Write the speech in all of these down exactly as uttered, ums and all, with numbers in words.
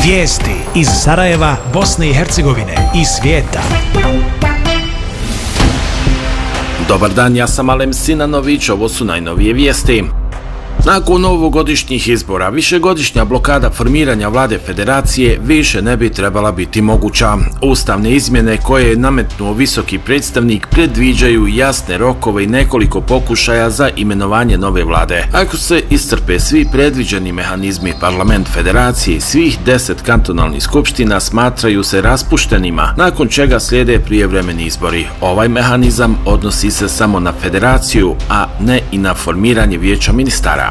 Vijesti iz Sarajeva, Bosne i Hercegovine i svijeta. Dobar dan, ja sam Alem Sinanović, ovo su najnovije vijesti. Nakon ovogodišnjih izbora, višegodišnja blokada formiranja vlade federacije više ne bi trebala biti moguća. Ustavne izmjene koje je nametnuo visoki predstavnik predviđaju jasne rokove i nekoliko pokušaja za imenovanje nove vlade. Ako se iscrpe svi predviđeni mehanizmi, parlament federacije i svih deset kantonalnih skupština smatraju se raspuštenima, nakon čega slijede prijevremeni izbori. Ovaj mehanizam odnosi se samo na federaciju, a ne i na formiranje vijeća ministara.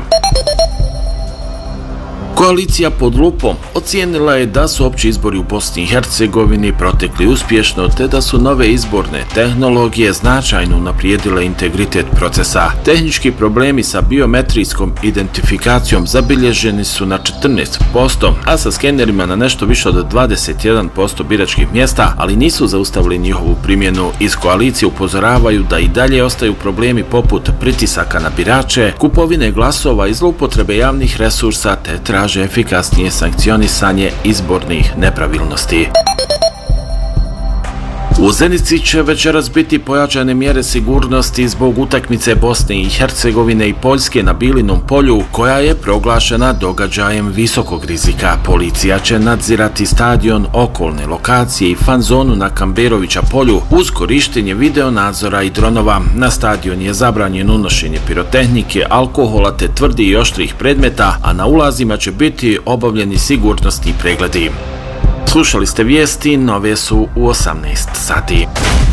Koalicija pod lupom ocijenila je da su opći izbori u Bosni i Hercegovini protekli uspješno, te da su nove izborne tehnologije značajno unaprijedile integritet procesa. Tehnički problemi sa biometrijskom identifikacijom zabilježeni su na četrnaest posto, a sa skenerima na nešto više od dvadeset jedan posto biračkih mjesta, ali nisu zaustavili njihovu primjenu. Iz koalicije upozoravaju da i dalje ostaju problemi poput pritisaka na birače, kupovine glasova i zloupotrebe javnih resursa, te traže efikasnije sankcionisanje izbornih nepravilnosti. U Zenici će večeras biti pojačane mjere sigurnosti zbog utakmice Bosne i Hercegovine i Poljske na Bilinom polju, koja je proglašena događajem visokog rizika. Policija će nadzirati stadion, okolne lokacije i fan zonu na Kamberovića polju uz korištenje video nadzora i dronova. Na stadion je zabranjeno unošenje pirotehnike, alkohola te tvrdih i oštrih predmeta, a na ulazima će biti obavljeni sigurnosni pregledi. Slušali ste vijesti, nove su u osamnaest sati.